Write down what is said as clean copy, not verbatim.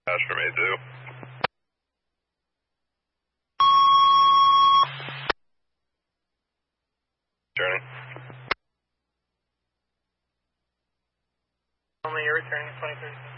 Dash for me too. Turning. Only you're returning 2036.